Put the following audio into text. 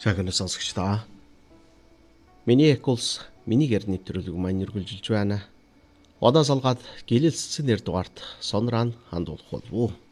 Цагаан сонсогчдоо. Миний экулс миний гэр нэвтрүүлэг маань үргэлжилж байна. Одоос олгаад гэлэлцсэн нэр дугаарт сонрaan хандуулах болов уу?